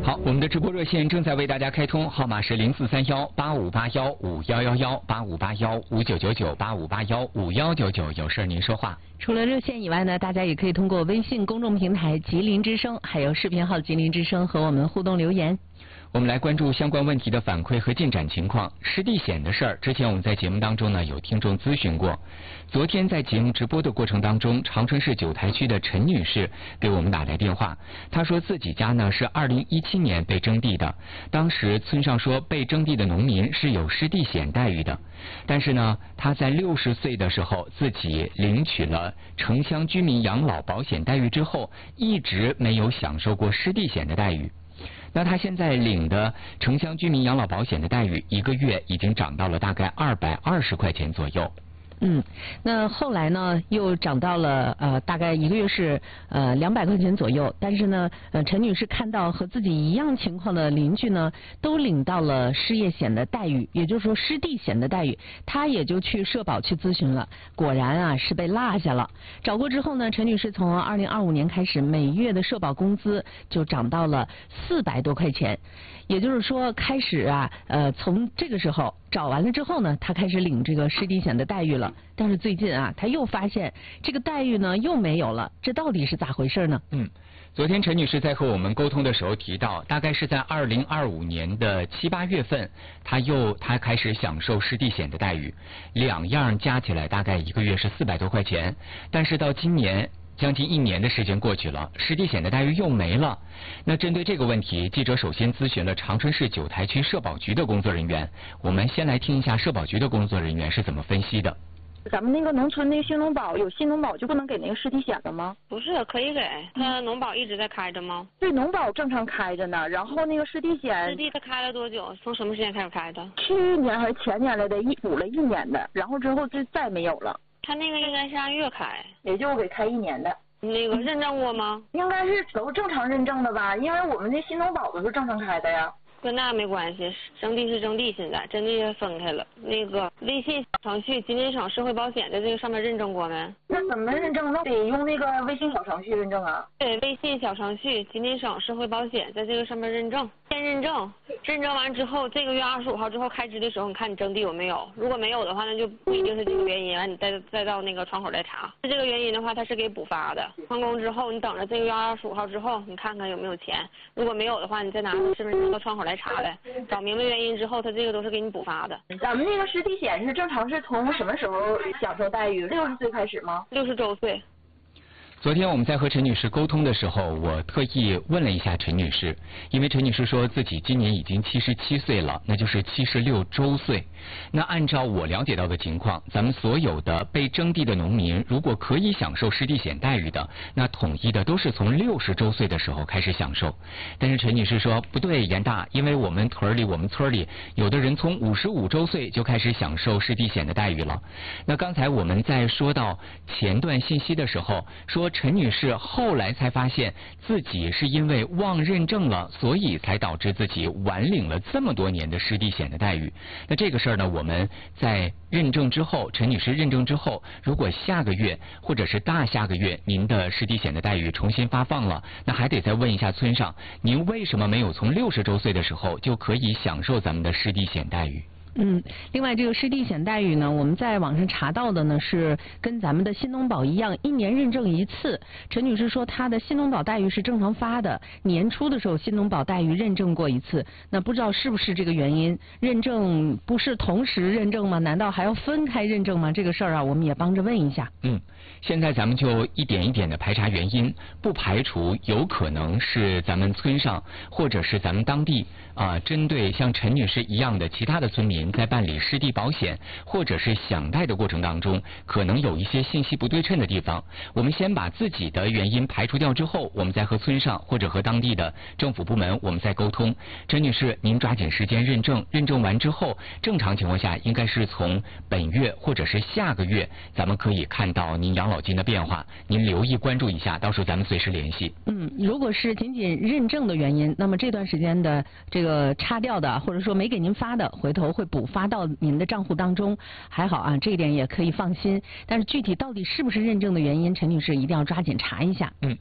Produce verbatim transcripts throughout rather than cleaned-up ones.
好，我们的直播热线正在为大家开通，号码是零四三幺八五八幺五幺幺幺八五八幺五九九九八五八幺五幺九九，有事您说话。 除了热线以外呢，大家也可以通过微信公众平台吉林之声，还有视频号吉林之声和我们互动留言。 我们来关注相关问题的反馈和进展情况。湿地险的事儿，之前我们在节目当中呢有听众咨询过。昨天在节目直播的过程当中，长春市九台区的陈女士给我们打来电话，她说自己家呢是二零一七年被征地的，当时村上说被征地的农民是有湿地险待遇的，但是呢她在六十岁的时候自己领取了城乡居民养老保险待遇之后，一直没有享受过湿地险的待遇。那他现在领的城乡居民养老保险的待遇，一个月已经涨到了大概二百二十块钱左右。 嗯，那后来呢，又涨到了呃大概一个月是呃两百块钱左右。但是呢，呃陈女士看到和自己一样情况的邻居呢，都领到了失业险的待遇，也就是说湿地险的待遇，她也就去社保去咨询了，果然啊是被落下了。找过之后呢，陈女士从二零二五年开始，每月的社保工资就涨到了四百多块钱。也就是说，开始啊，呃，从这个时候找完了之后呢，他开始领这个湿地险的待遇了。但是最近啊，他又发现这个待遇呢又没有了，这到底是咋回事呢？ 嗯，昨天陈女士在和我们沟通的时候提到，大概是在二零二五年的七八月份，她又她开始享受湿地险的待遇，两样加起来大概一个月是四百多块钱，但是到今年。将近一年的时间过去了，湿地险的待遇又没了。那针对这个问题，记者首先咨询了长春市九台区社保局的工作人员。我们先来听一下社保局的工作人员是怎么分析的。 咱们那个农村那个新农保有新农保就不能给那个湿地险了吗？ 不是，可以给。他农保一直在开着吗？ 对，农保正常开着呢。然后那个湿地险， 湿地它开了多久？从什么时间开始开的？ 去年还是前年来的，一补了一年的，然后之后就再没有了。 他那个应该是按月开， 也就给开一年的。 那个认证过吗？ 应该是都正常认证的吧，因为我们这新农保都是正常开的呀。 跟那没关系，征地是征地，现在征地分开了。那个微信小程序吉林省社会保险在这个上面认证过没？ 那怎么认证？那得用那个微信小程序认证啊。 对，微信小程序吉林省社会保险在这个上面认证，先认证，认证完之后，这个月二十五号之后开支的时候，你看你征地有没有？如果没有的话，那就不一定是这个原因，完你再再到那个窗口来查。是这个原因的话，它是给补发的。完工之后，你等着这个月二十五号之后，你看看有没有钱。如果没有的话，你再拿身份证到窗口来查来，找明白原因之后，他这个都是给你补发的。 咱们那个湿地险是正常是从什么时候享受待遇？六十岁开始吗？ 六十周岁。 昨天我们在和陈女士沟通的时候，我特意问了一下陈女士，因为陈女士说自己今年已经七十七岁了，那就是七十六周岁。那按照我了解到的情况，咱们所有的被征地的农民，如果可以享受湿地险待遇的，那统一的都是从六十周岁的时候开始享受。但是陈女士说不对，严大，因为我们屯里、我们村里有的人从五十五周岁就开始享受湿地险的待遇了。那刚才我们在说到前段信息的时候，说陈女士后来才发现自己是因为忘认证了，所以才导致自己晚领了这么多年的湿地险的待遇。那这个事儿呢，我们在认证之后，陈女士认证之后，如果下个月或者是大下个月您的湿地险的待遇重新发放了，那还得再问一下村上，您为什么没有从六十周岁的时候就可以享受咱们的湿地险待遇？ 嗯，另外这个湿地险待遇呢，我们在网上查到的呢是跟咱们的新农保一样，一年认证一次。陈女士说她的新农保待遇是正常发的，年初的时候新农保待遇认证过一次，那不知道是不是这个原因？认证不是同时认证吗？难道还要分开认证吗？这个事儿啊，我们也帮着问一下。 嗯，现在咱们就一点一点的排查原因，不排除有可能是咱们村上或者是咱们当地啊、呃，针对像陈女士一样的其他的村民。在办理湿地保险或者是享贷的过程当中，可能有一些信息不对称的地方。我们先把自己的原因排除掉之后，我们再和村上或者和当地的政府部门我们再沟通。陈女士，您抓紧时间认证，认证完之后，正常情况下应该是从本月或者是下个月，咱们可以看到您养老金的变化。您留意关注一下，到时候咱们随时联系。 嗯，如果是仅仅认证的原因，那么这段时间的这个差掉的，或者说没给您发的，回头会补发到您的账户当中。还好啊，这一点也可以放心。但是具体到底是不是认证的原因，陈女士一定要抓紧查一下。 嗯。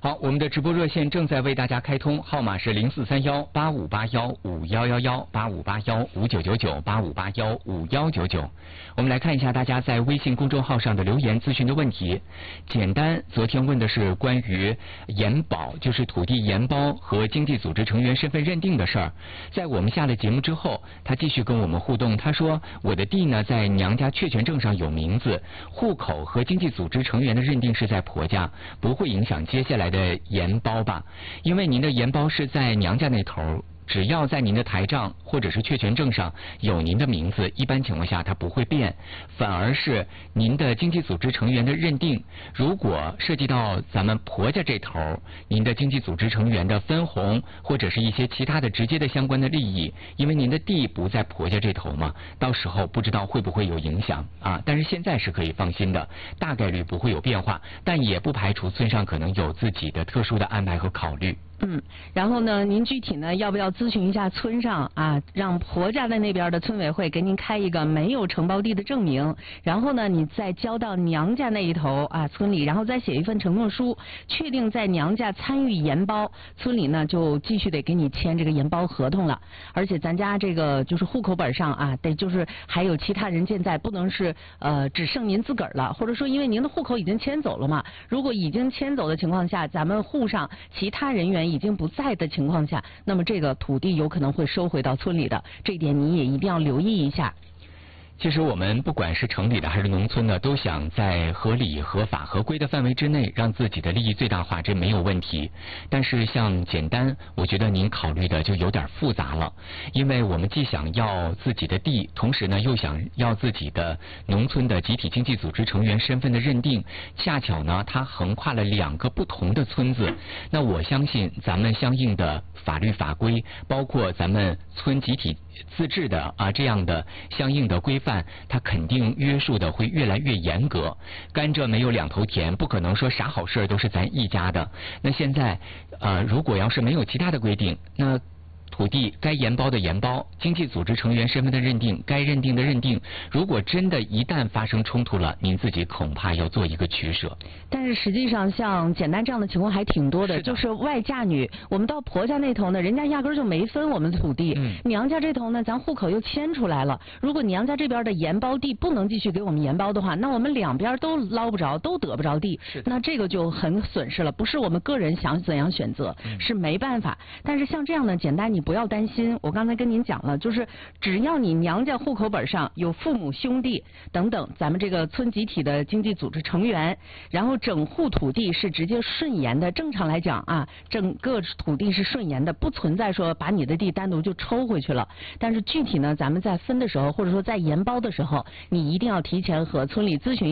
好，我们的直播热线正在为大家开通，号码是零四三幺八五八幺五幺幺幺八五八幺五九九九八五八幺五幺九九。我们来看一下大家在微信公众号上的留言咨询的问题。简单昨天问的是关于延保，就是土地延包和经济组织成员身份认定的事儿。在我们下了节目之后，他继续跟我们互动，他说我的地呢在娘家确权证上有名字，户口和经济组织成员的认定是在婆家，不会影响接下来的延包吧？因为您的延包是在娘家那头，只要在您的台账或者是确权证上有您的名字，一般情况下它不会变，反而是您的经济组织成员的认定，如果涉及到咱们婆家这头，您的经济组织成员的分红或者是一些其他的直接的相关的利益，因为您的地不在婆家这头嘛，到时候不知道会不会有影响啊？但是现在是可以放心的，大概率不会有变化，但也不排除村上可能有自己的特殊的安排和考虑。 嗯，然后呢，您具体呢要不要咨询一下村上啊，让婆家的那边的村委会给您开一个没有承包地的证明，然后呢你再交到娘家那一头啊村里，然后再写一份承诺书，确定在娘家参与延包，村里呢就继续得给你签这个延包合同了。而且咱家这个就是户口本上啊，得就是还有其他人健在，不能是呃只剩您自个儿了，或者说因为您的户口已经迁走了嘛，如果已经迁走的情况下，咱们户上其他人员已经不在的情况下，那么这个土地有可能会收回到村里的，这一点你也一定要留意一下。 其实我们不管是城里的还是农村的，都想在合理、合法、合规的范围之内，让自己的利益最大化，这没有问题。但是像简单，我觉得您考虑的就有点复杂了，因为我们既想要自己的地，同时呢又想要自己的农村的集体经济组织成员身份的认定，恰巧呢它横跨了两个不同的村子。那我相信咱们相应的法律法规，包括咱们村集体自治的啊这样的相应的规范，它肯定约束的会越来越严格。甘蔗没有两头甜，不可能说啥好事都是咱一家的。那现在呃如果要是没有其他的规定，那土地该延包的延包，经济组织成员身份的认定，该认定的认定，如果真的一旦发生冲突了，您自己恐怕要做一个取舍。 但是实际上像简单这样的情况还挺多的， 是的就是外嫁女，我们到婆家那头呢，人家压根儿就没分我们的土地， 嗯、 娘家这头呢，咱户口又迁出来了。如果娘家这边的延包地不能继续给我们延包的话，那我们两边都捞不着，都得不着地，那这个就很损失了。不是我们个人想怎样选择， 嗯、 是没办法。但是像这样的简单，你不要担心。我刚才跟您讲了，就是只要你娘家户口本上有父母兄弟等等，咱们这个村集体的经济组织成员，然后整户土地是直接顺延的。正常来讲啊，整个土地是顺延的，不存在说把你的地单独就抽回去了。但是具体呢，咱们在分的时候，或者说在延包的时候，你一定要提前和村里咨询。